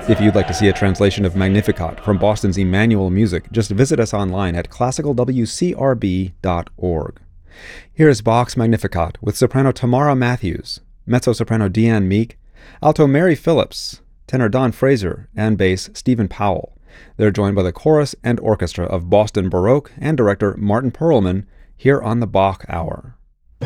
If you'd like to see a translation of Magnificat from Boston's Emmanuel Music, just visit us online at classicalwcrb.org. Here is Bach's Magnificat with soprano Tamara Matthews, mezzo-soprano Deanne Meek, alto Mary Phillips, tenor Don Fraser, and bass Stephen Powell. They're joined by the chorus and orchestra of Boston Baroque and director Martin Perlman here on the Bach Hour.